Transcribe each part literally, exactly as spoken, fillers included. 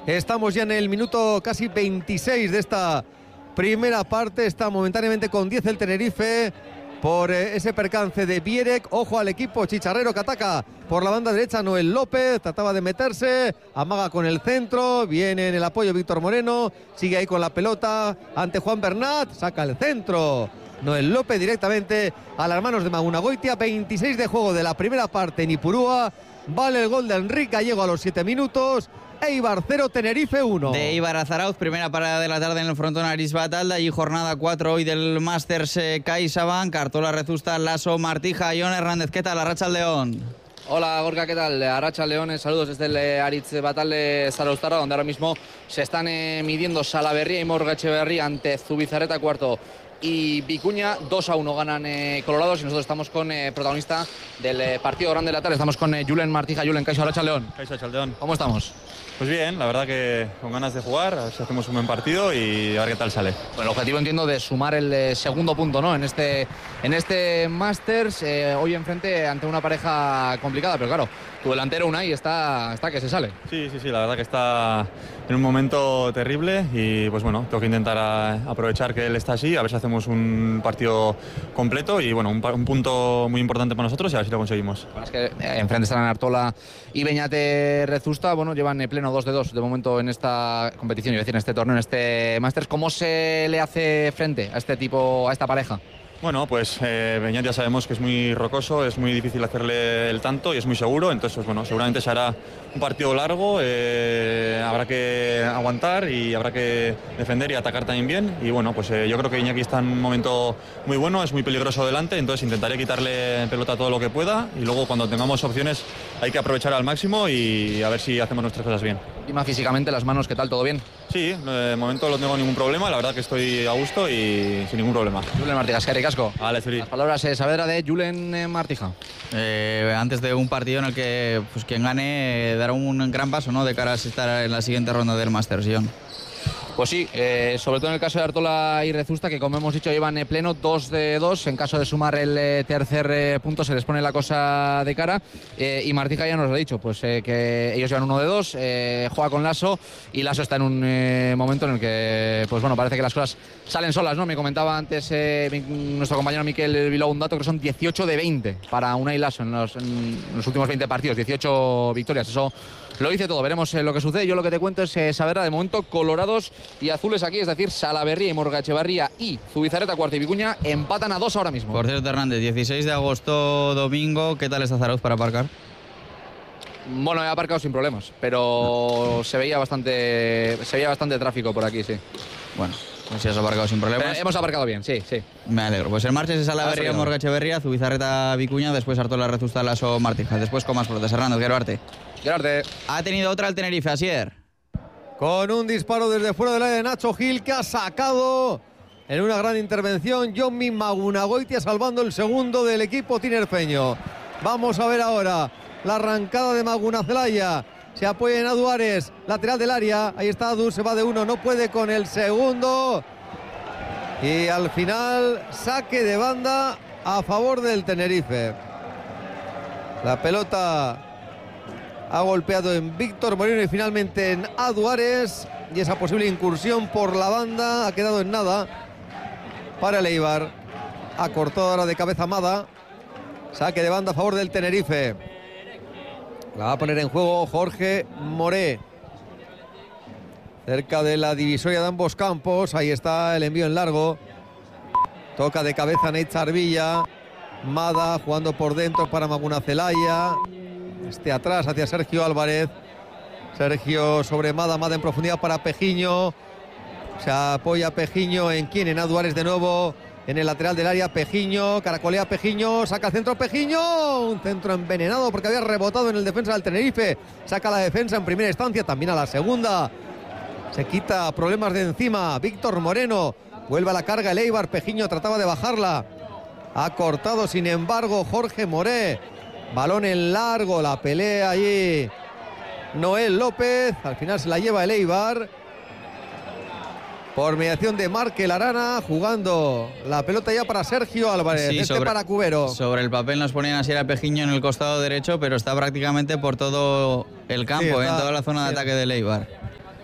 Estamos ya en el minuto casi veintiséis de esta primera parte. Está momentáneamente con diez el Tenerife por eh, ese percance de Bierek. Ojo al equipo chicharrero que ataca por la banda derecha. Noel López trataba de meterse, amaga con el centro, viene en el apoyo Víctor Moreno, sigue ahí con la pelota ante Juan Bernat, saca el centro Noel López directamente a las manos de Magunagoitia. Veintiséis de juego de la primera parte en Ipurúa. Vale el gol de Enrique Gallego a los siete minutos. Eibar cero, Tenerife uno. De Eibar a Zarauz, primera parada de la tarde en el frontón Aris Batalda. Y jornada cuatro hoy del Masters eh, CaixaBank. Cartola, Rezusta, Lasso, Martija, Jon Hernández. ¿Qué tal? Arratsaldeon. Hola Gorka, ¿qué tal? Arratsaldeon, saludos desde el Aritz Batalde Zarauztarra, donde ahora mismo se están eh, midiendo Salaberria y Morga Echeverría ante Zubizarreta cuarto y Vicuña. Dos a uno ganan eh, Colorados, y nosotros estamos con eh, protagonista del eh, partido grande de la tarde. Estamos con eh, Julen Martija. Julen, Kaixo, Arratsaldeon. Kaixo, Arratsaldeon. ¿Cómo estamos? Pues bien, la verdad que con ganas de jugar, a ver si hacemos un buen partido y a ver qué tal sale. Bueno, el objetivo, entiendo, de sumar el eh, segundo punto, ¿no? En este, en este Masters, eh, hoy enfrente ante una pareja complicada, pero claro, tu delantero Unai está, está que se sale. Sí, sí, sí, la verdad que está en un momento terrible y pues bueno, tengo que intentar a, aprovechar que él está así, a ver si hacemos un partido completo y bueno, un, un punto muy importante para nosotros y a ver si lo conseguimos. Bueno, es que eh, enfrente estarán Artola y Beñate Rezusta, bueno, llevan pleno dos de dos de momento en esta competición, iba a decir, en este torneo, en este Masters. ¿Cómo se le hace frente a este tipo, a esta pareja? Bueno, pues eh, Beñat ya sabemos que es muy rocoso, es muy difícil hacerle el tanto y es muy seguro, entonces pues, bueno, seguramente se hará un partido largo, eh, habrá que aguantar y habrá que defender y atacar también bien, y bueno, pues eh, yo creo que Iñaki está en un momento muy bueno, es muy peligroso delante, entonces intentaré quitarle pelota todo lo que pueda y luego cuando tengamos opciones hay que aprovechar al máximo y a ver si hacemos nuestras cosas bien. Y más físicamente, las manos, ¿qué tal? ¿Todo bien? Sí, de momento no tengo ningún problema, la verdad que estoy a gusto y sin ningún problema. Julen Martija, eskerrik asko. Vale, Zuri. Las palabras eh, Saavedra de Julen eh, Martija. Eh, antes de un partido en el que pues, quien gane eh, dará un gran paso, ¿no?, de cara a estar en la siguiente ronda del Masters, Jon. Pues sí, eh, sobre todo en el caso de Artola y Rezusta, que como hemos dicho llevan eh, pleno dos de dos. En caso de sumar el eh, tercer eh, punto se les pone la cosa de cara. Eh, y Martija ya nos lo ha dicho, pues eh, que ellos llevan uno de dos, eh, juega con Lasso y Lasso está en un eh, momento en el que, pues bueno, parece que las cosas salen solas, ¿no? Me comentaba antes eh, mi, nuestro compañero Miquel Bilbao un dato que son dieciocho de veinte para Unai Lasso en los, en los últimos veinte partidos, dieciocho victorias. Eso lo dice todo, veremos eh, lo que sucede. Yo lo que te cuento es eh, saber de momento Colorados y Azules aquí, es decir, Salaberria y Morga Echeverría y Zubizarreta cuarta y Vicuña empatan a dos ahora mismo. Por cierto, Hernández, dieciséis de agosto, domingo, ¿qué tal está Zarauz para aparcar? Bueno, he aparcado sin problemas, pero no. se veía bastante se veía bastante tráfico por aquí, sí. Bueno, pues si has aparcado sin problemas. Pero hemos aparcado bien, sí, sí. Me alegro. Pues el martes es Salaberria, Morga Echeverría, Zubizarreta, Vicuña, después Artola, Rezusta, Lasso, Martija, después con más flotas. Hernández, Gerarte. Gerarte. Ha tenido otra el Tenerife, Asier. Con un disparo desde fuera del área de Nacho Gil, que ha sacado en una gran intervención Jonmi Magunagoitia, salvando el segundo del equipo tinerfeño. Vamos a ver ahora la arrancada de Magunazelaya. Se apoya en Adu Ares, lateral del área. Ahí está Adu, se va de uno, no puede con el segundo. Y al final, saque de banda a favor del Tenerife. La pelota ha golpeado en Víctor Moreno y finalmente en Adu Ares. Y esa posible incursión por la banda ha quedado en nada para el Eibar. Ha cortado ahora de cabeza Mada. Saque de banda a favor del Tenerife. La va a poner en juego Jorge Moré. Cerca de la divisoria de ambos campos. Ahí está el envío en largo. Toca de cabeza Neitzar Villa. Mada jugando por dentro para Magunazelaya. Este atrás hacia Sergio Álvarez. Sergio sobre Mada, Mada en profundidad para Pejiño. Se apoya Pejiño en quién, en Adu Ares de nuevo. En el lateral del área, Pejiño, caracolea Pejiño, saca el centro Pejiño, un centro envenenado porque había rebotado en el defensa del Tenerife, saca la defensa en primera instancia, también a la segunda, se quita problemas de encima, Víctor Moreno, vuelve a la carga el Eibar, Pejiño trataba de bajarla, ha cortado sin embargo Jorge Moré, balón en largo, la pelea allí Noel López, al final se la lleva el Eibar. Por mediación de Markel Arana, jugando la pelota ya para Sergio Álvarez, sí, este sobre, para Cubero. Sobre el papel nos ponían así a Pejiño en el costado derecho, pero está prácticamente por todo el campo, sí, está, en toda la zona sí, de ataque del Eibar.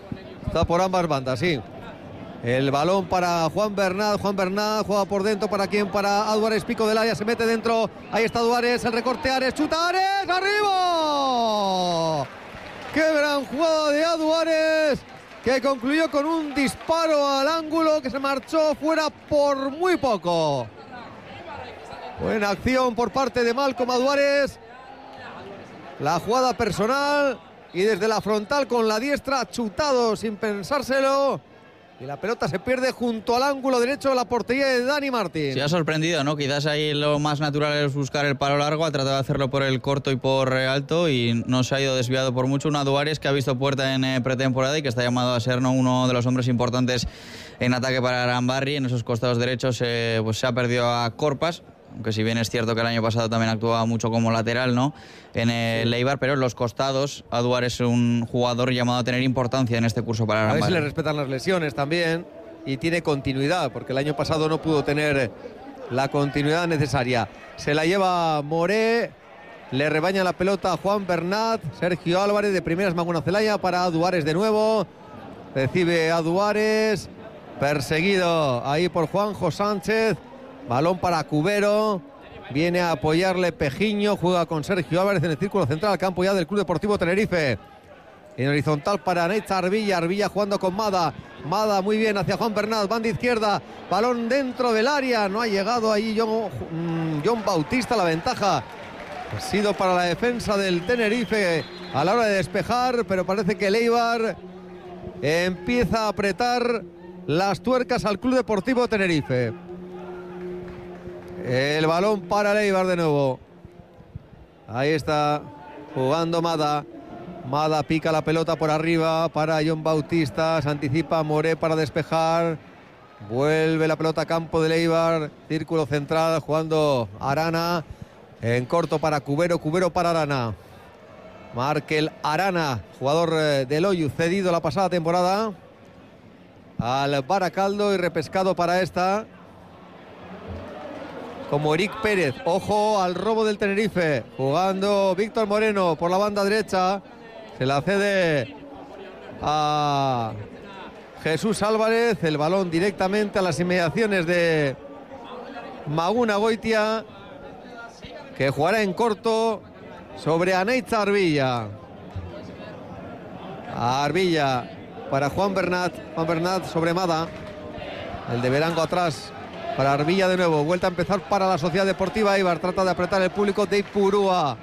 Está por ambas bandas, sí. El balón para Juan Bernat. Juan Bernat juega por dentro. ¿Para quién? Para Aduares, pico del área. Se mete dentro. Ahí está Aduares. El recorte Ares. Chuta Ares. ¡Arriba! ¡Qué gran jugada de Aduares! Que concluyó con un disparo al ángulo que se marchó fuera por muy poco. Buena acción por parte de Malcom Aduares. La jugada personal. Y desde la frontal con la diestra chutado sin pensárselo. Y la pelota se pierde junto al ángulo derecho de la portería de Dani Martín. Se ha sorprendido, ¿no? Quizás ahí lo más natural es buscar el palo largo, ha tratado de hacerlo por el corto y por alto y no se ha ido desviado por mucho. Un Aduares que ha visto puerta en eh, pretemporada y que está llamado a ser, ¿no?, uno de los hombres importantes en ataque para Arambarri. En esos costados derechos eh, pues se ha perdido a Corpas, aunque si bien es cierto que el año pasado también actuaba mucho como lateral, ¿no?, en el Eibar, pero en los costados Aduares es un jugador llamado a tener importancia en este curso para Arambarri. A ver si le respetan las lesiones también y tiene continuidad, porque el año pasado no pudo tener la continuidad necesaria. Se la lleva Moré, le rebaña la pelota a Juan Bernat, Sergio Álvarez de primeras, Maguna Celaya para Aduares de nuevo, recibe Aduares, perseguido ahí por Juanjo Sánchez. Balón para Cubero, viene a apoyarle Pejiño, juega con Sergio Álvarez en el círculo central, campo ya del Club Deportivo Tenerife. En horizontal para Neitza Arbilla, Arbilla jugando con Mada, Mada muy bien hacia Juan Bernat, banda izquierda, balón dentro del área, no ha llegado ahí John, John Bautista, la ventaja ha sido para la defensa del Tenerife a la hora de despejar, pero parece que el Eibar empieza a apretar las tuercas al Club Deportivo Tenerife. El balón para el Eibar de nuevo. Ahí está jugando Mada. Mada pica la pelota por arriba para John Bautista. Se anticipa Moré para despejar. Vuelve la pelota a campo del Eibar. Círculo central jugando Arana. En corto para Cubero. Cubero para Arana. Markel Arana, jugador del Oyu, cedido la pasada temporada al Baracaldo y repescado para esta. Como Eric Pérez, ojo al robo del Tenerife, jugando Víctor Moreno por la banda derecha, se la cede a Jesús Álvarez, el balón directamente a las inmediaciones de Maguna Goitia, que jugará en corto sobre Aneitza Arbilla. Arbilla para Juan Bernat, Juan Bernat sobre Mada, el de Verango atrás. Para Arbilla de nuevo, vuelta a empezar para la Sociedad Deportiva Eibar, trata de apretar el público de Ipurúa.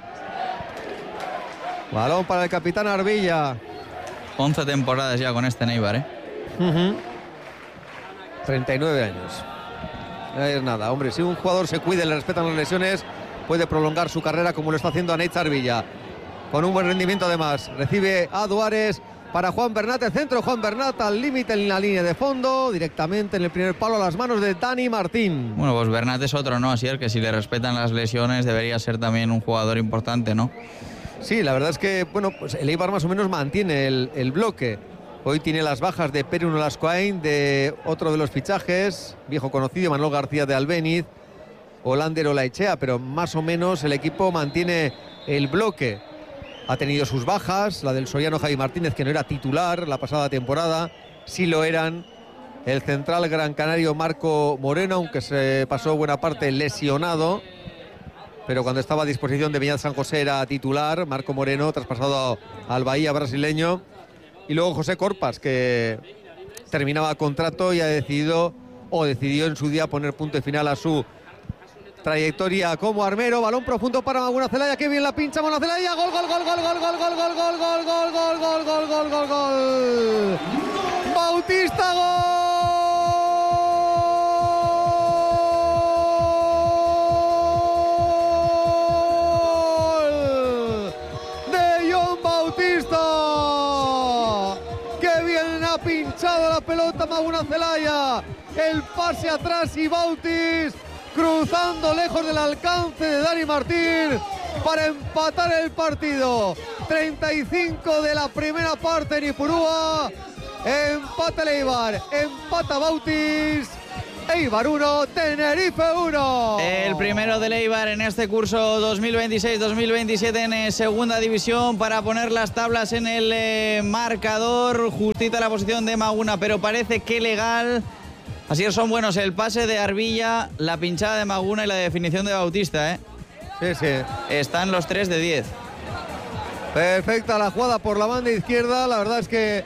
Balón para el capitán Arbilla. once temporadas ya con este Eibar, ¿eh? Uh-huh. treinta y nueve años. No es nada, hombre, si un jugador se cuida y le respetan las lesiones, puede prolongar su carrera como lo está haciendo Aneitza Arbilla. Con un buen rendimiento además. Recibe a Duárez. Para Juan Bernat, el centro, Juan Bernat al límite en la línea de fondo, directamente en el primer palo a las manos de Dani Martín. Bueno, pues Bernat es otro, ¿no? Así es que si le respetan las lesiones debería ser también un jugador importante, ¿no? Sí, la verdad es que, bueno, pues el Eibar más o menos mantiene el, el bloque. Hoy tiene las bajas de Pere Nolascoain, de otro de los fichajes, viejo conocido, Manuel García de Albéniz, Olander Olaechea, pero más o menos el equipo mantiene el bloque. Ha tenido sus bajas, la del soriano Javi Martínez, que no era titular la pasada temporada, sí lo eran. El central gran canario Marco Moreno, aunque se pasó buena parte lesionado, pero cuando estaba a disposición de Beñat San José era titular. Marco Moreno, traspasado al Bahía brasileño. Y luego José Corpas, que terminaba contrato y ha decidido, o decidió en su día, poner punto y final a su trayectoria como armero. Balón profundo para Maguna Celaya, que bien la pincha Maguna Celaya, gol, gol, gol, gol, gol, gol, gol, gol, gol, gol, gol, gol, gol, gol, gol, gol, gol. Bautista, gol de John Bautista. Que bien ha pinchado la pelota Maguna Celaya. El pase atrás y Bautis cruzando lejos del alcance de Dani Martín para empatar el partido. treinta y cinco de la primera parte en Ipurúa. Empata el Eibar, empata Bautis Eibar uno, Tenerife uno. El primero del Eibar en este curso dos mil veintiséis dos mil veintisiete en eh, segunda división para poner las tablas en el eh, marcador. Justita la posición de Maguna, pero parece que legal. Así son buenos el pase de Arbilla, la pinchada de Maguna y la definición de Bautista, ¿eh? Sí, sí. Están los tres de diez. Perfecta la jugada por la banda izquierda. La verdad es que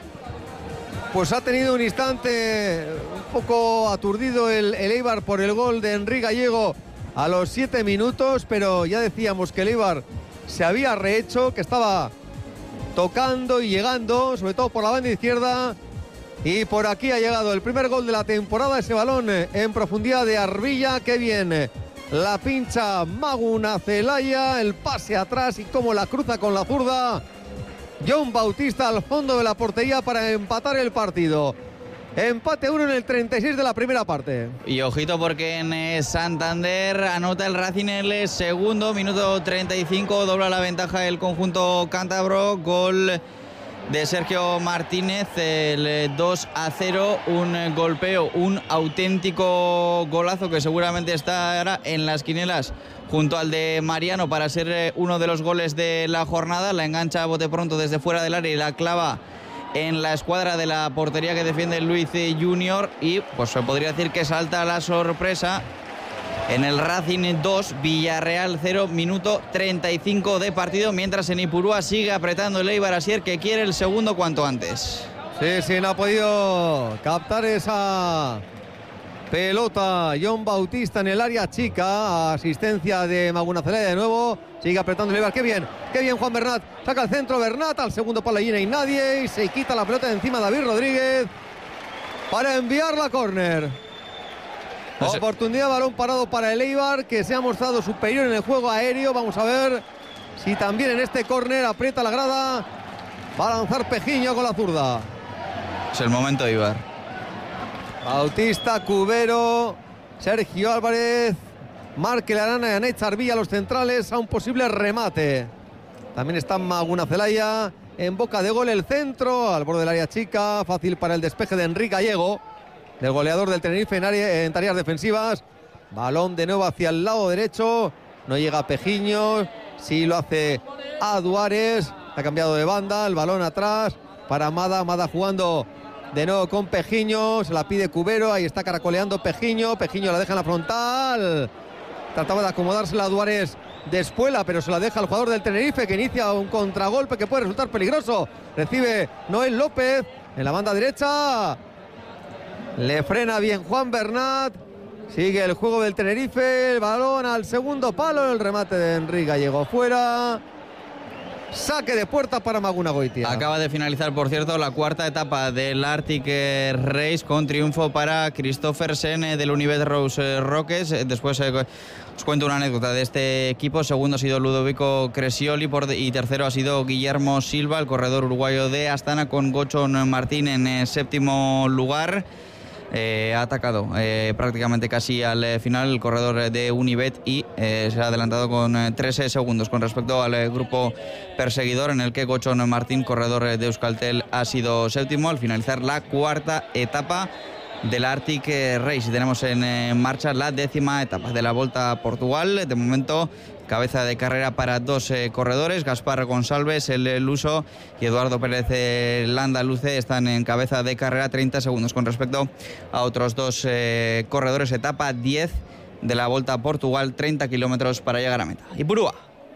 pues ha tenido un instante un poco aturdido el, el Eibar por el gol de Enrique Gallego a los siete minutos, pero ya decíamos que el Eibar se había rehecho, que estaba tocando y llegando, sobre todo por la banda izquierda. Y por aquí ha llegado el primer gol de la temporada, ese balón en profundidad de Arbilla. Qué bien la pincha Maguna Celaya, el pase atrás y cómo la cruza con la zurda Jon Bautista al fondo de la portería para empatar el partido. Empate uno en el treinta y seis de la primera parte. Y ojito porque en eh, Santander anota el Racing el segundo, minuto treinta y cinco, dobla la ventaja el conjunto cántabro, gol de Sergio Martínez, el dos a cero, un golpeo, un auténtico golazo que seguramente estará en las quinielas junto al de Mariano para ser uno de los goles de la jornada. La engancha a bote pronto desde fuera del área y la clava en la escuadra de la portería que defiende Luis Junior, y pues se podría decir que salta la sorpresa en el Racing dos, Villarreal cero, minuto treinta y cinco de partido, mientras en Ipurúa sigue apretando el Eibar Asier, que quiere el segundo cuanto antes. Sí, sí, no ha podido captar esa pelota Jon Bautista en el área chica, asistencia de Maguna Celaya de nuevo, sigue apretando el Eibar, qué bien, qué bien Juan Bernat, saca el centro Bernat, al segundo palo allí no hay nadie y se quita la pelota de encima David Rodríguez para enviar la córner. Oportunidad de balón parado para el Eibar, que se ha mostrado superior en el juego aéreo. Vamos a ver si también en este córner aprieta la grada. Va a lanzar Pejiño con la zurda. Es el momento de Eibar. Bautista, Cubero, Sergio Álvarez, Marque Larana y Anait Sarvilla, los centrales, a un posible remate. También está Maguna Celaya en boca de gol, el centro al borde del área chica, fácil para el despeje de Enrique Gallego, del goleador del Tenerife en, área, en tareas defensivas. Balón de nuevo hacia el lado derecho, no llega Pejiño, sí lo hace a Duárez, ha cambiado de banda, el balón atrás para Mada, Mada jugando de nuevo con Pejiño, se la pide Cubero, ahí está caracoleando Pejiño, Pejiño la deja en la frontal, trataba de acomodársela a Duárez de espuela, pero se la deja al jugador del Tenerife, que inicia un contragolpe que puede resultar peligroso. Recibe Noel López en la banda derecha, le frena bien Juan Bernat, sigue el juego del Tenerife, el balón al segundo palo, el remate de Enrique Gallego fuera. Saque de puerta para Maguna Goitia. Acaba de finalizar, por cierto, la cuarta etapa del Arctic Race con triunfo para Christophersen del Unibet Rose Rockets. Después eh, os cuento una anécdota de este equipo. Segundo ha sido Ludovico Crescioli por, y tercero ha sido Guillermo Silva, el corredor uruguayo de Astana, con Gochon Martín en eh, séptimo lugar. Eh, ha atacado eh, prácticamente casi al eh, final el corredor de Unibet y eh, se ha adelantado con eh, trece segundos con respecto al eh, grupo perseguidor, en el que Gochon Martín, corredor de Euskaltel, ha sido séptimo al finalizar la cuarta etapa del Arctic Race. Y tenemos en eh, marcha la décima etapa de la Volta a Portugal. De momento, cabeza de carrera para dos eh, corredores, Gaspar González, el, el luso, y Eduardo Pérez eh, Landa Luce están en cabeza de carrera, treinta segundos con respecto a otros dos eh, corredores. Etapa diez de la Volta a Portugal, treinta kilómetros para llegar a meta. Ipurúa.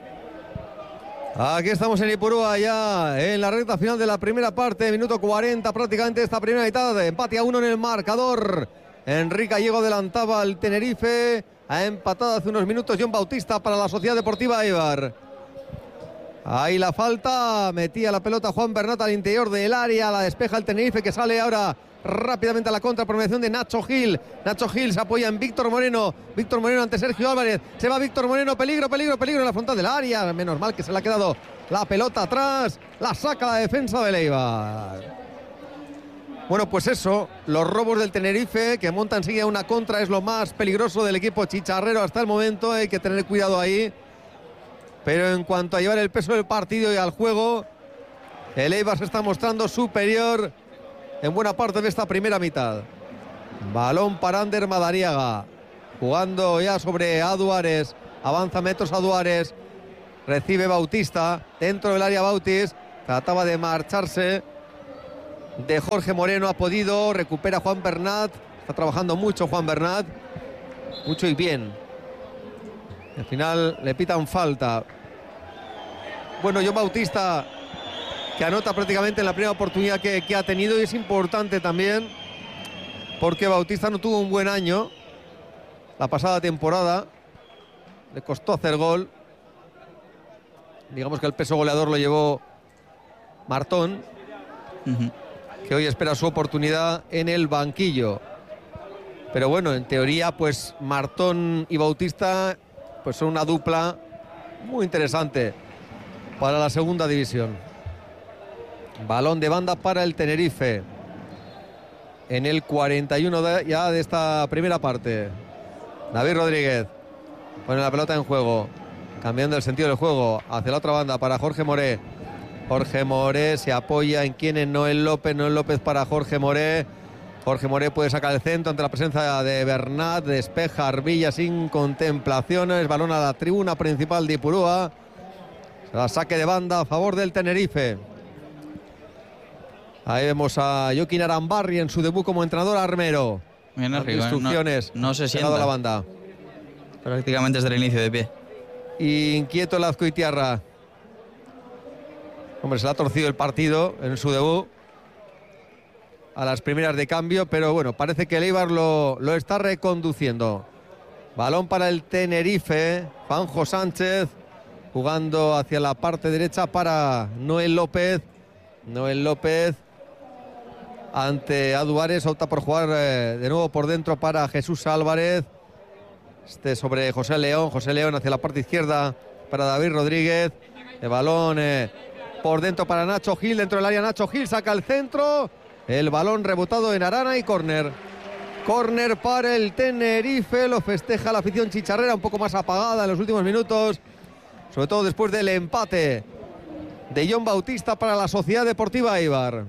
Aquí estamos en Ipurúa ya en la recta final de la primera parte, minuto cuarenta prácticamente esta primera mitad, empate a uno en el marcador. Enrique Gallego adelantaba al Tenerife, ha empatado hace unos minutos Jon Bautista para la Sociedad Deportiva Eibar. Ahí la falta, metía la pelota Juan Bernat al interior del área, la despeja el Tenerife, que sale ahora rápidamente a la contra por mediación de Nacho Gil. Nacho Gil se apoya en Víctor Moreno, Víctor Moreno ante Sergio Álvarez, se va Víctor Moreno, peligro, peligro, peligro en la frontal del área, menos mal que se le ha quedado la pelota atrás, la saca la defensa del Eibar. Bueno, pues eso, los robos del Tenerife, que montan enseguida una contra, es lo más peligroso del equipo chicharrero hasta el momento, hay que tener cuidado ahí. Pero en cuanto a llevar el peso del partido y al juego, el Eibar se está mostrando superior en buena parte de esta primera mitad. Balón para Ander Madariaga. Jugando ya sobre Aduares. Avanza metros Aduares. Recibe Bautista. Dentro del área Bautis. Trataba de marcharse de Jorge Moreno. Ha podido. Recupera Juan Bernat. Está trabajando mucho Juan Bernat. Mucho y bien. Al final le pitan falta. Bueno, John Bautista, que anota prácticamente en la primera oportunidad que, que ha tenido, y es importante también porque Bautista no tuvo un buen año la pasada temporada. Le costó hacer gol. Digamos que el peso goleador lo llevó Martón, uh-huh. que hoy espera su oportunidad en el banquillo. Pero bueno, en teoría, pues Martón y Bautista pues son una dupla muy interesante para la segunda división. Balón de banda para el Tenerife en el cuarenta y uno de, ya de esta primera parte. David Rodríguez pone la pelota en juego, cambiando el sentido del juego hacia la otra banda para Jorge Moré. Jorge Moré se apoya en quien es Noel López. Noel López para Jorge Moré. Jorge Moré puede sacar el centro ante la presencia de Bernat. Despeja Arbilla sin contemplaciones. Balón a la tribuna principal de Ipurúa. La saque de banda a favor del Tenerife. Ahí vemos a Joaquín Arambarri en su debut como entrenador armero. Bien arriba, instrucciones. No, no se sienta. A la banda. Prácticamente desde el inicio de pie. Inquieto el Azcoitiarra. Hombre, se le ha torcido el partido en su debut a las primeras de cambio, pero bueno, parece que el Eibar lo, lo está reconduciendo. Balón para el Tenerife. Juanjo Sánchez jugando hacia la parte derecha para Noel López. Noel López ante Aduares, opta por jugar eh, de nuevo por dentro para Jesús Álvarez. Este sobre José León. José León hacia la parte izquierda para David Rodríguez. El balón eh, por dentro para Nacho Gil. Dentro del área Nacho Gil saca el centro. El balón rebotado en Arana y córner. Córner para el Tenerife. Lo festeja la afición chicharrera, un poco más apagada en los últimos minutos, sobre todo después del empate de John Bautista para la Sociedad Deportiva Eibar.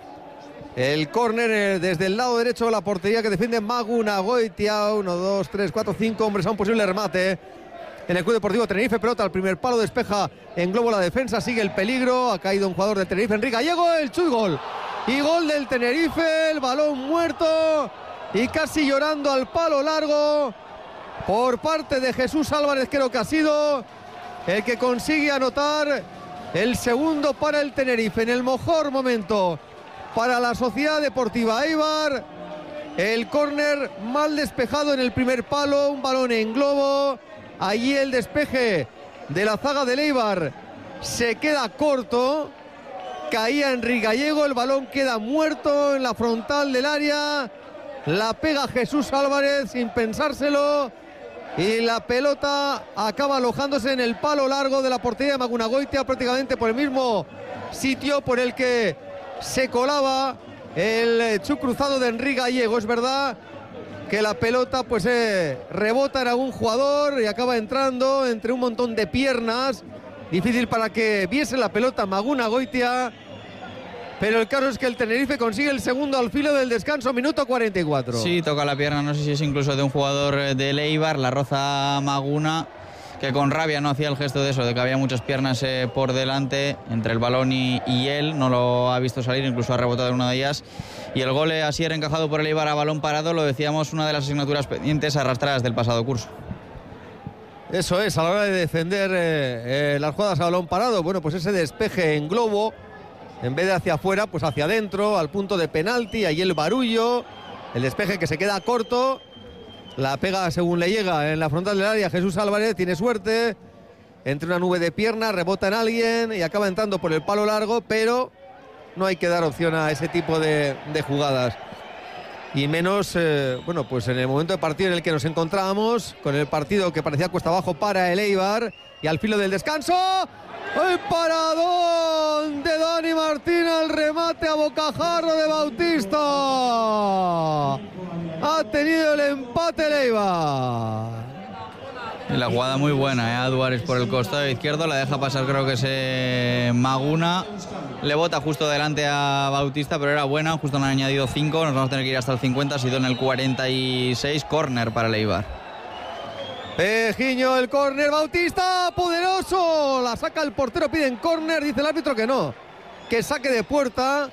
El córner desde el lado derecho de la portería que defiende Magu Nagoitia. Uno, dos, tres, cuatro, cinco hombres a un posible remate en el Club Deportivo Tenerife. Pelota al primer palo, despeja en globo la defensa, sigue el peligro. Ha caído un jugador de Tenerife, Enrique Gallego, el chut gol. Y gol del Tenerife, el balón muerto y casi llorando al palo largo por parte de Jesús Álvarez, creo que ha sido el que consigue anotar el segundo para el Tenerife en el mejor momento para la Sociedad Deportiva Eibar. El córner mal despejado en el primer palo, un balón en globo. Allí el despeje de la zaga del Eibar se queda corto. Caía Enrique Gallego, el balón queda muerto en la frontal del área. La pega Jesús Álvarez sin pensárselo. Y la pelota acaba alojándose en el palo largo de la portería de Magu Nagoitia, prácticamente por el mismo sitio por el que se colaba el chut cruzado de Enrique Gallego. Es verdad que la pelota pues eh, rebota en algún jugador y acaba entrando entre un montón de piernas. Difícil para que viese la pelota Magu Nagoitia. Pero el caso es que el Tenerife consigue el segundo al filo del descanso, minuto cuarenta y cuatro. Sí, toca la pierna, no sé si es incluso de un jugador del Eibar, la roza Maguna, que con rabia no hacía el gesto de eso, de que había muchas piernas eh, por delante entre el balón y, y él. No lo ha visto salir, incluso ha rebotado en una de ellas. Y el gol así era encajado por el Eibar a balón parado, lo decíamos, una de las asignaturas pendientes arrastradas del pasado curso. Eso es, a la hora de defender eh, eh, las jugadas a balón parado, bueno, pues ese despeje en globo, en vez de hacia afuera, pues hacia adentro, al punto de penalti. Ahí el barullo, el despeje que se queda corto, la pega según le llega en la frontal del área. Jesús Álvarez tiene suerte, entre una nube de piernas, rebota en alguien y acaba entrando por el palo largo, pero no hay que dar opción a ese tipo de, de jugadas. Y menos, eh, bueno, pues en el momento de partido en el que nos encontrábamos, con el partido que parecía cuesta abajo para el Eibar, y al filo del descanso, el paradón de Dani Martín, al remate a bocajarro de Bautista. Ha tenido el empate el Eibar. La jugada muy buena, ¿eh? Aduares por el costado izquierdo, la deja pasar, creo que es eh, Maguna. Le bota justo delante a Bautista, pero era buena, justo han añadido cinco, nos vamos a tener que ir hasta el cincuenta, ha sido en el cuarenta y seis, córner para el Eibar. Pejiño, el córner, Bautista, poderoso, la saca el portero, piden córner, dice el árbitro que no, que saque de puerta.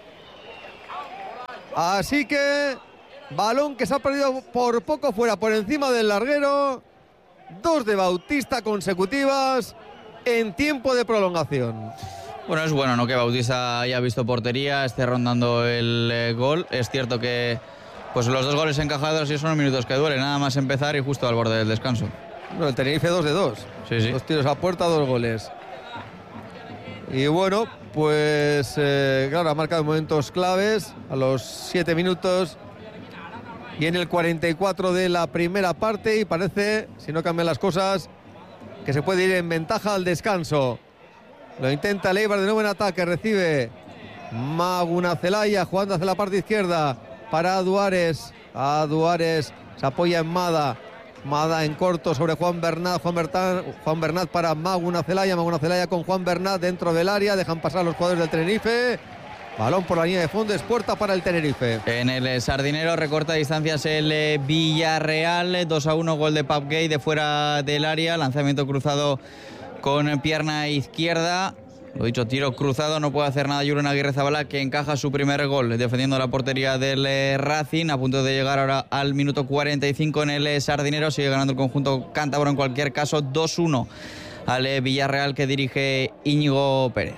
Así que balón que se ha perdido por poco fuera, por encima del larguero. Dos de Bautista consecutivas en tiempo de prolongación. Bueno, es bueno, ¿no?, que Bautista haya visto portería, esté rondando el eh, gol. Es cierto que pues los dos goles encajados y son los minutos que duele, nada más empezar y justo al borde del descanso. No, el Tenerife dos de dos. Sí, sí. Dos tiros a puerta, dos goles. Y bueno, pues eh, claro, ha marcado momentos claves a los siete minutos y en el cuarenta y cuatro de la primera parte, y parece, si no cambian las cosas, que se puede ir en ventaja al descanso. Lo intenta el Eibar de nuevo en ataque, recibe Maguna Celaya jugando hacia la parte izquierda para Aduares. Aduares se apoya en Mada. Mada en corto sobre Juan Bernat. Juan Bernat, Juan Bernat para Maguna Celaya. Maguna Celaya con Juan Bernat dentro del área. Dejan pasar los jugadores del Tenerife. Balón por la línea de fondo, es puerta para el Tenerife. En el Sardinero recorta distancias el Villarreal, dos a uno, gol de Pap Gay de fuera del área, lanzamiento cruzado con pierna izquierda. Lo dicho, tiro cruzado, no puede hacer nada Julen Aguirrezabala, que encaja su primer gol defendiendo la portería del Racing, a punto de llegar ahora al minuto cuarenta y cinco en el Sardinero. Sigue ganando el conjunto cántabro en cualquier caso, dos uno al Villarreal que dirige Íñigo Pérez.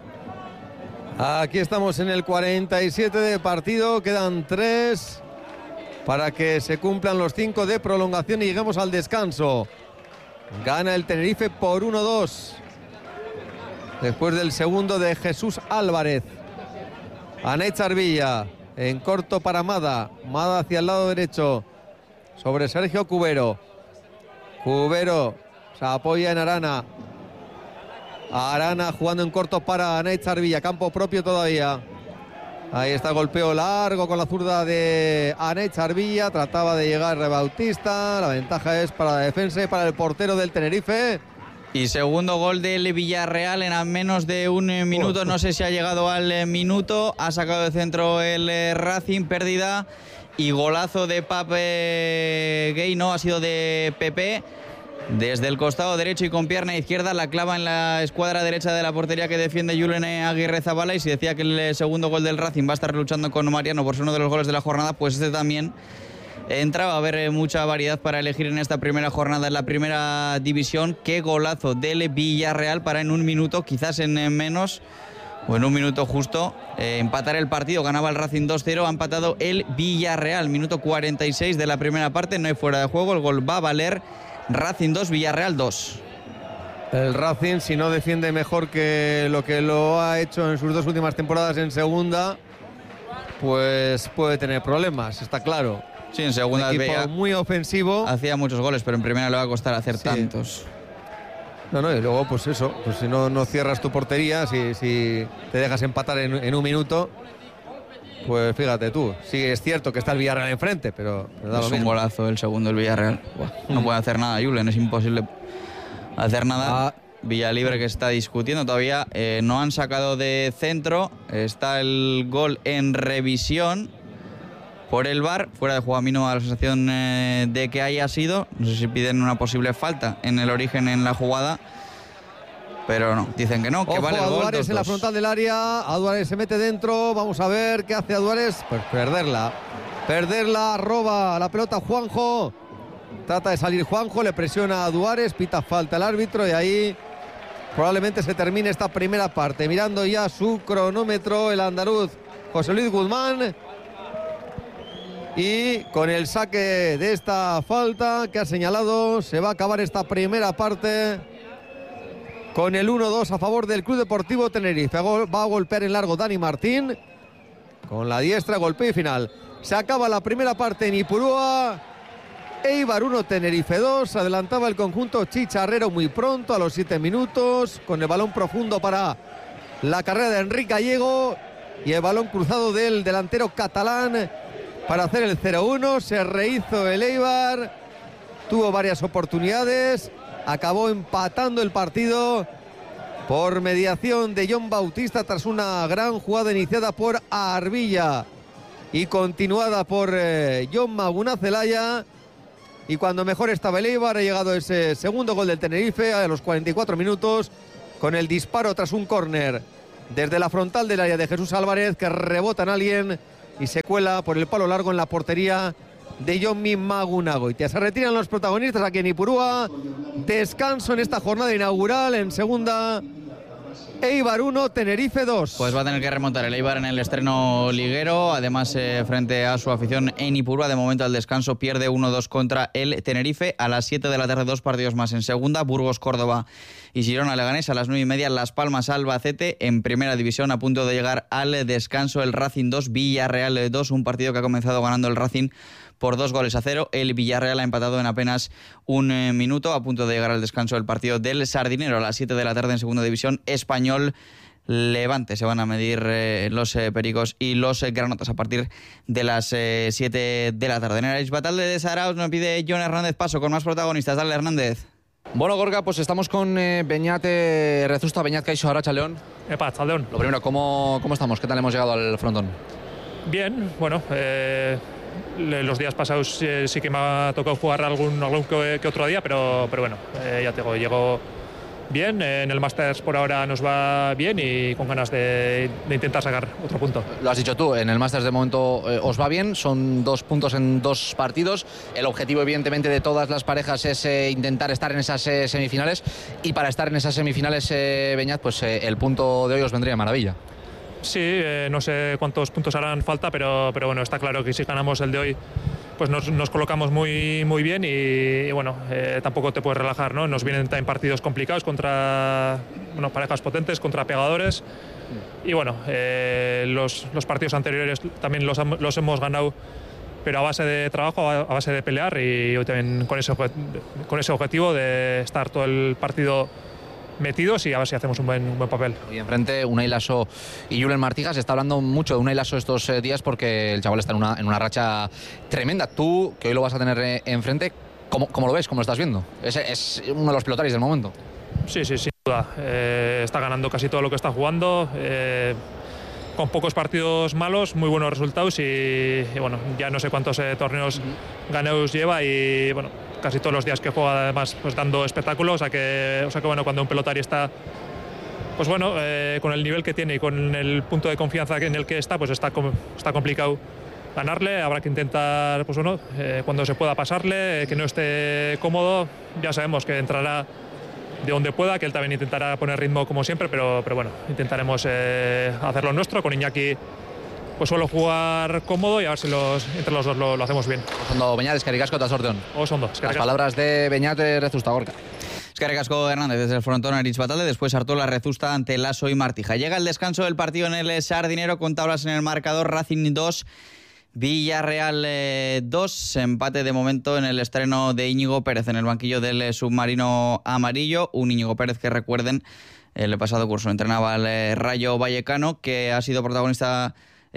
Aquí estamos en el cuarenta y siete de partido, quedan tres para que se cumplan los cinco de prolongación y lleguemos al descanso. Gana el Tenerife por uno dos. Después del segundo de Jesús Álvarez. Anait Arvilla en corto para Mada. Mada hacia el lado derecho sobre Sergio Cubero. Cubero se apoya en Arana. Arana jugando en corto para Anait Arvilla, campo propio todavía. Ahí está, golpeo largo con la zurda de Anait Arvilla. Trataba de llegar Bautista. La ventaja es para la defensa y para el portero del Tenerife. Y segundo gol del Villarreal en menos de un minuto. No sé si ha llegado al minuto. Ha sacado de centro el Racing, pérdida. Y golazo de Pape Gay, no, ha sido de Pepe. Desde el costado derecho y con pierna izquierda la clava en la escuadra derecha de la portería que defiende Julen Aguirrezabala. Y si decía que el segundo gol del Racing va a estar luchando con Mariano por ser uno de los goles de la jornada, pues este también entraba a haber mucha variedad para elegir en esta primera jornada en la primera división. Qué golazo del Villarreal para en un minuto, quizás en menos o en un minuto justo, eh, empatar el partido. Ganaba el Racing dos cero, ha empatado el Villarreal. Minuto cuarenta y seis de la primera parte, no hay fuera de juego, el gol va a valer. Racing dos, Villarreal dos. El Racing, si no defiende mejor que lo que lo ha hecho en sus dos últimas temporadas en segunda, pues puede tener problemas, está claro. Sí, en segunda equipo veía, muy ofensivo. Hacía muchos goles, pero en primera le va a costar hacer sí. tantos. No, no, y luego pues eso, pues si no, no cierras tu portería, si, si te dejas empatar en, en un minuto, pues fíjate tú, sí es cierto que está el Villarreal enfrente, pero... pero es un golazo el segundo, el Villarreal. Buah, no puede hacer nada, Julen, es imposible hacer nada. Ah. Villalibre que está discutiendo todavía, eh, no han sacado de centro, está el gol en revisión por el V A R, fuera de juego. A mí no me da la sensación eh, de que haya sido, no sé si piden una posible falta en el origen en la jugada, pero no, dicen que no, que Ojo, vale el gol. Aduares en la frontal del área, Aduares se mete dentro, vamos a ver qué hace Aduares, pues perderla, perderla, roba la pelota Juanjo, trata de salir Juanjo, le presiona a Aduares, pita falta el árbitro y ahí probablemente se termine esta primera parte. Mirando ya su cronómetro el andaluz José Luis Guzmán, y con el saque de esta falta que ha señalado se va a acabar esta primera parte con el uno dos a favor del Club Deportivo Tenerife. Va a golpear en largo Dani Martín con la diestra, golpeo y final. Se acaba la primera parte en Ipurúa. Eibar uno, Tenerife dos. Adelantaba el conjunto chicharrero muy pronto, a los siete minutos, con el balón profundo para la carrera de Enrique Gallego y el balón cruzado del delantero catalán para hacer el cero uno. Se rehizo el Eibar, tuvo varias oportunidades, acabó empatando el partido por mediación de Jon Bautista tras una gran jugada iniciada por Arbilla y continuada por eh, Jon Maguna Zelaya. Y cuando mejor estaba el Eibar, ha llegado ese segundo gol del Tenerife a los cuarenta y cuatro minutos con el disparo tras un córner desde la frontal del área de Jesús Álvarez, que rebota en alguien y se cuela por el palo largo en la portería de Jonmi Magunagoitia. Se retiran los protagonistas aquí en Ipurúa. Descanso en esta jornada inaugural. En segunda, Eibar uno, Tenerife dos. Pues va a tener que remontar el Eibar en el estreno liguero. Además, eh, frente a su afición en Ipurúa, de momento al descanso pierde uno dos contra el Tenerife. A las siete de la tarde, dos partidos más en segunda. Burgos, Córdoba y Girona Leganés. A las nueve y media, Las Palmas, Albacete. En primera división, a punto de llegar al descanso, el Racing dos, Villarreal dos. Un partido que ha comenzado ganando el Racing por dos goles a cero. El Villarreal ha empatado en apenas un eh, minuto. A punto de llegar al descanso el partido del Sardinero. A las siete de la tarde en segunda división, Español Levante. Se van a medir eh, los eh, Pericos y los eh, Granotas a partir de las eh, siete de la tarde. En el Batalde de Saraos nos pide Jon Hernández paso con más protagonistas. Dale, Hernández. Bueno, Gorka, pues estamos con eh, Beñat eh, Rezusta. Beñat, Caixo, Arratxa León. Epa, Chaldeón. Lo primero, ¿cómo, ¿cómo estamos? ¿Qué tal hemos llegado al frontón? Bien, bueno, eh, los días pasados eh, sí que me ha tocado jugar algún, algún que, que otro día, pero, pero bueno, eh, ya te digo, llego bien. Eh, en el Masters por ahora nos va bien y con ganas de, de intentar sacar otro punto. Lo has dicho tú, en el Masters de momento eh, os va bien, son dos puntos en dos partidos. El objetivo, evidentemente, de todas las parejas es eh, intentar estar en esas eh, semifinales, y para estar en esas semifinales, eh, Beñat, pues eh, el punto de hoy os vendría de maravilla. Sí, eh, no sé cuántos puntos harán falta, pero, pero bueno, está claro que si ganamos el de hoy, pues nos, nos colocamos muy, muy bien y, y bueno, eh, tampoco te puedes relajar, ¿no? Nos vienen también partidos complicados contra, bueno, parejas potentes, contra pegadores, y bueno, eh, los, los partidos anteriores también los, los hemos ganado, pero a base de trabajo, a base de pelear, y hoy también con ese, con ese objetivo de estar todo el partido metidos y a ver si hacemos un buen, un buen papel. Y enfrente, Unai Laso y Julen Martija. Se está hablando mucho de Unai Laso estos eh, días porque el chaval está en una, en una racha tremenda. Tú, que hoy lo vas a tener eh, enfrente, ¿cómo, ¿cómo lo ves? ¿Cómo lo estás viendo? Es, es uno de los pilotaris del momento. Sí, sí, sin duda. Eh, está ganando casi todo lo que está jugando. Eh, con pocos partidos malos, muy buenos resultados y, y bueno, ya no sé cuántos eh, torneos uh-huh. ganados lleva y bueno, casi todos los días que juega, además, pues dando espectáculos. O sea que, o sea que bueno, cuando un pelotari está, pues bueno, eh, con el nivel que tiene y con el punto de confianza en el que está, pues está, está complicado ganarle. Habrá que intentar, pues bueno, eh, cuando se pueda pasarle, eh, que no esté cómodo. Ya sabemos que entrará de donde pueda, que él también intentará poner ritmo como siempre, pero, pero bueno, intentaremos eh, hacer lo nuestro. Con Iñaki pues suelo jugar cómodo y a ver si los, entre los dos lo, lo hacemos bien. Osondo, Beñat, eskerrik asko eta sorteon. Osondo, Las palabras de Beñat Rezusta, Gorka. Eskerrik asko, Hernández, desde el frontón Aritz Batalde. Después Artola Rezusta ante Laso y Martija. Llega el descanso del partido en el Sardinero con tablas en el marcador. Racing dos, Villarreal dos. Empate de momento en el estreno de Íñigo Pérez en el banquillo del submarino amarillo. Un Íñigo Pérez que, recuerden, el pasado curso entrenaba al Rayo Vallecano, que ha sido protagonista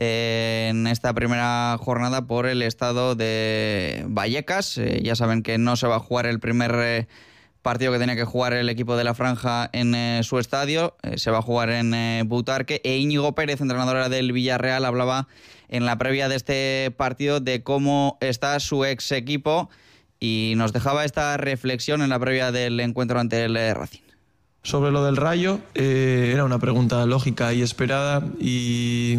eh, en esta primera jornada por el estado de Vallecas. Eh, ya saben que no se va a jugar el primer eh, partido que tenía que jugar el equipo de la Franja en eh, su estadio. Eh, se va a jugar en eh, Butarque. E Íñigo Pérez, entrenadora del Villarreal, hablaba en la previa de este partido de cómo está su ex equipo y nos dejaba esta reflexión en la previa del encuentro ante el Racing. Sobre lo del Rayo, eh, era una pregunta lógica y esperada, y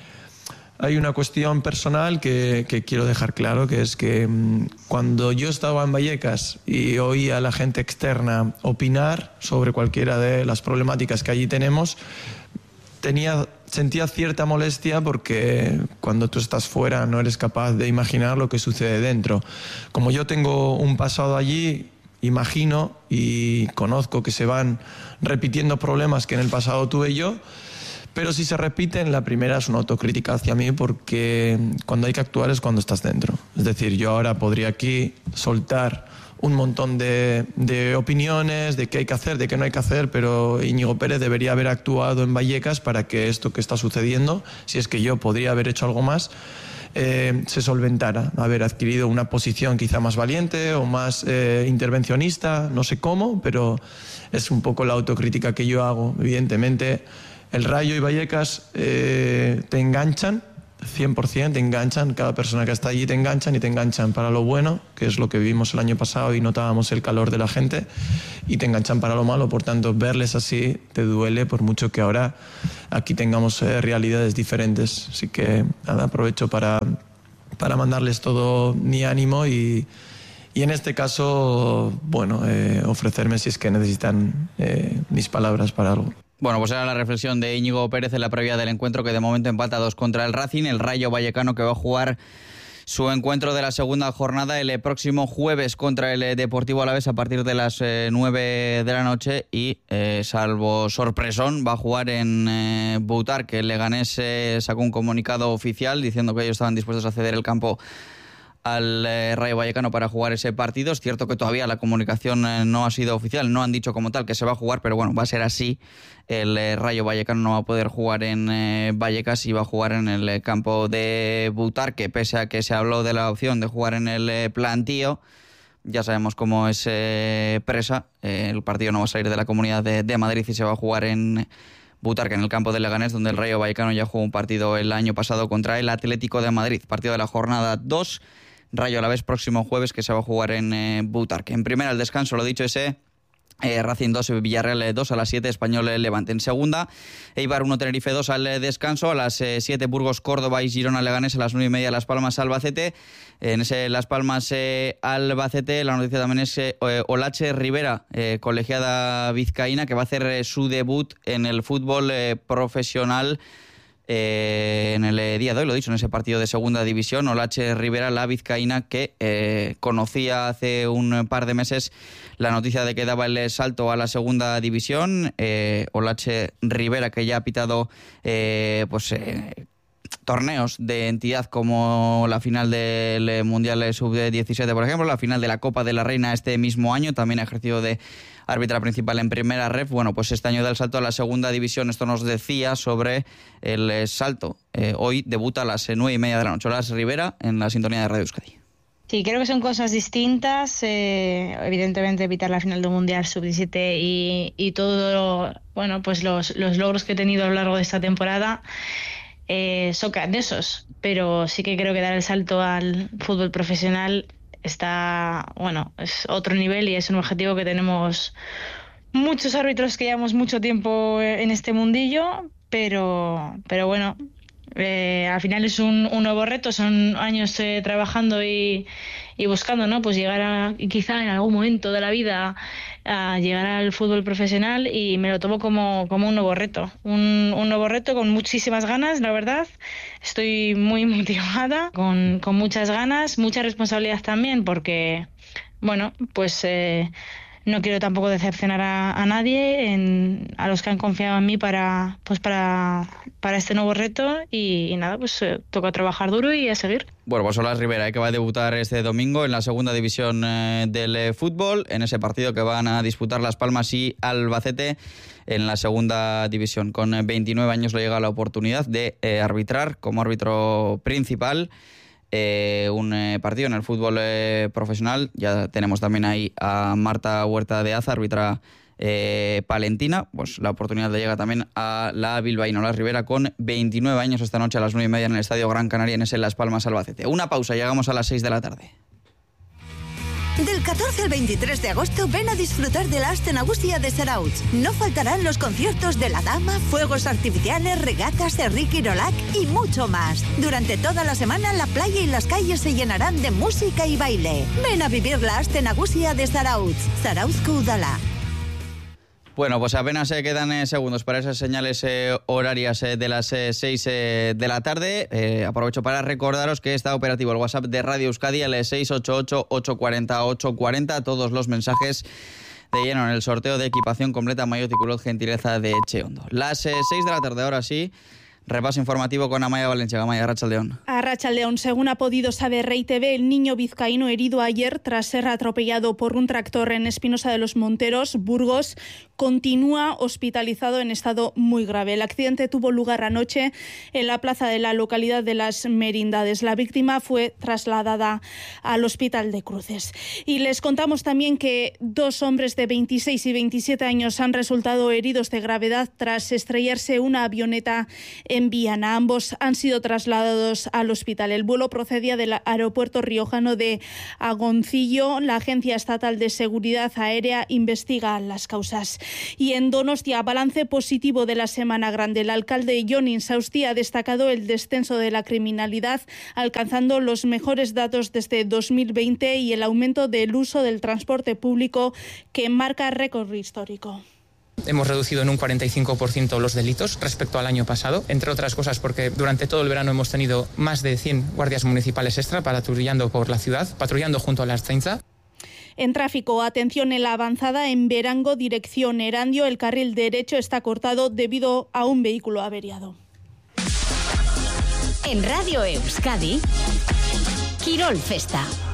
hay una cuestión personal que, que quiero dejar claro, que es que mmm, cuando yo estaba en Vallecas y oía a la gente externa opinar sobre cualquiera de las problemáticas que allí tenemos, tenía, sentía cierta molestia porque cuando tú estás fuera no eres capaz de imaginar lo que sucede dentro. Como yo tengo un pasado allí, imagino y conozco que se van repitiendo problemas que en el pasado tuve yo, pero si se repiten, la primera es una autocrítica hacia mí, porque cuando hay que actuar es cuando estás dentro. Es decir, yo ahora podría aquí soltar un montón de, de opiniones, de qué hay que hacer, de qué no hay que hacer, pero Íñigo Pérez debería haber actuado en Vallecas para que esto que está sucediendo, si es que yo podría haber hecho algo más, eh, se solventara, haber adquirido una posición quizá más valiente o más eh, intervencionista, no sé cómo, pero es un poco la autocrítica que yo hago. Evidentemente, el Rayo y Vallecas eh, te enganchan, cien por ciento te enganchan, cada persona que está allí te enganchan y te enganchan para lo bueno, que es lo que vivimos el año pasado y notábamos el calor de la gente, y te enganchan para lo malo. Por tanto, verles así te duele, por mucho que ahora aquí tengamos eh, realidades diferentes. Así que nada, aprovecho para, para mandarles todo mi ánimo y, y en este caso, bueno, eh, ofrecerme si es que necesitan eh, mis palabras para algo. Bueno, pues era la reflexión de Íñigo Pérez en la previa del encuentro, que de momento empata dos contra el Racing. El Rayo Vallecano, que va a jugar su encuentro de la segunda jornada el próximo jueves contra el Deportivo Alavés a partir de las eh, nueve de la noche y, eh, salvo sorpresón, va a jugar en eh, Butarque. El Leganés eh, sacó un comunicado oficial diciendo que ellos estaban dispuestos a ceder el campo al eh, Rayo Vallecano para jugar ese partido. Es cierto que todavía la comunicación eh, no ha sido oficial, no han dicho como tal que se va a jugar, pero bueno, va a ser así. El eh, Rayo Vallecano no va a poder jugar en eh, Vallecas y va a jugar en el eh, campo de Butarque, pese a que se habló de la opción de jugar en el eh, plantío. Ya sabemos cómo es eh, Presa, eh, el partido no va a salir de la Comunidad de, de Madrid y se va a jugar en Butarque, en el campo del Leganés, donde el Rayo Vallecano ya jugó un partido el año pasado contra el Atlético de Madrid, partido de la jornada dos. Rayo Alavés próximo jueves, que se va a jugar en eh, Butarque. En primera, el descanso, lo dicho, ese eh, Racing dos, Villarreal dos a las siete, Español Levante. En segunda, Eibar uno, Tenerife dos al eh, descanso. A las eh, siete, Burgos, Córdoba y Girona Leganés. A las nueve y media, Las Palmas, Albacete. En ese Las Palmas, eh, Albacete, la noticia también es eh, Olache Rivera, eh, colegiada vizcaína, que va a hacer eh, su debut en el fútbol eh, profesional Eh, en el día de hoy, lo he dicho, en ese partido de segunda división. Olache Rivera, la vizcaína, que eh, conocía hace un par de meses la noticia de que daba el salto a la segunda división. eh, Olache Rivera, que ya ha pitado eh, pues eh, torneos de entidad como la final del Mundial sub diecisiete, por ejemplo, la final de la Copa de la Reina este mismo año, también ha ejercido de árbitra principal en primera ref. Bueno, pues este año da el salto a la segunda división. Esto nos decía sobre el salto. Eh, hoy debuta a las nueve y media de la noche. Olache Rivera en la sintonía de Radio Euskadi. Sí, creo que son cosas distintas. Eh, evidentemente, evitar la final del Mundial sub diecisiete y, y todo, bueno, pues los, los logros que he tenido a lo largo de esta temporada eh, son grandiosos. Pero sí que creo que dar el salto al fútbol profesional está, bueno, es otro nivel y es un objetivo que tenemos muchos árbitros que llevamos mucho tiempo en este mundillo, pero, pero bueno, eh, al final es un, un nuevo reto, son años eh, trabajando y, y buscando, ¿no? Pues llegar a, quizá en algún momento de la vida, a llegar al fútbol profesional, y me lo tomo como, como un nuevo reto, un, un nuevo reto con muchísimas ganas, la verdad. Estoy muy motivada, con, con muchas ganas, mucha responsabilidad también, porque, bueno, pues eh, no quiero tampoco decepcionar a, a nadie, en, a los que han confiado en mí para, pues para, para este nuevo reto, y, y nada, pues eh, toca trabajar duro y a seguir. Bueno, pues Olache Rivera, eh, que va a debutar este domingo en la segunda división eh, del eh, fútbol, en ese partido que van a disputar Las Palmas y Albacete en la segunda división. Con eh, veintinueve años le llega la oportunidad de eh, arbitrar como árbitro principal eh, un eh, partido en el fútbol eh, profesional. Ya tenemos también ahí a Marta Huerta de Aza, árbitra Eh, palentina. Pues la oportunidad le llega también a la bilbaína. Olache Rivera, con veintinueve años, esta noche a las nueve y media en el Estadio Gran Canaria, en ese Las Palmas Albacete. Una pausa, llegamos a las seis de la tarde. Del catorce al veintitrés de agosto ven a disfrutar de la Aste Nagusia de Zarautz. No faltarán los conciertos de La Dama, fuegos artificiales, regatas, Enrique Irolac y mucho más. Durante toda la semana la playa y las calles se llenarán de música y baile. Ven a vivir la Aste Nagusia de Zarautz. Zarauzko Udala. Bueno, pues apenas se eh, quedan eh, segundos para esas señales eh, horarias eh, de las eh, seis eh, de la tarde. Eh, aprovecho para recordaros que está operativo el WhatsApp de Radio Euskadi, el seis ocho ocho, ocho cuatro cero, ocho cuatro cero. Todos los mensajes de lleno en el sorteo de equipación completa Maillot y culot gentileza de Echeondo. Las eh, seis de la tarde, ahora sí, repaso informativo con Amaya Valencia. Amaya, arratsaldeon. Arratsaldeon, según ha podido saber R T V, el niño vizcaíno herido ayer tras ser atropellado por un tractor en Espinosa de los Monteros, Burgos, continúa hospitalizado en estado muy grave. El accidente tuvo lugar anoche en la plaza de la localidad de Las Merindades. La víctima fue trasladada al Hospital de Cruces. Y les contamos también que dos hombres de veintiséis y veintisiete años han resultado heridos de gravedad tras estrellarse una avioneta en Viana. Ambos han sido trasladados al hospital. El vuelo procedía del aeropuerto riojano de Agoncillo. La Agencia Estatal de Seguridad Aérea investiga las causas. Y en Donostia, balance positivo de la Semana Grande. El alcalde Jon Insausti ha destacado el descenso de la criminalidad, alcanzando los mejores datos desde dos mil veinte y el aumento del uso del transporte público, que marca récord histórico. Hemos reducido en un cuarenta y cinco por ciento los delitos respecto al año pasado, entre otras cosas porque durante todo el verano hemos tenido más de cien guardias municipales extra patrullando por la ciudad, patrullando junto a la Ertzaintza. En tráfico, atención en la avanzada en Berango, dirección Erandio. El carril derecho está cortado debido a un vehículo averiado. En Radio Euskadi, Quirol Festa.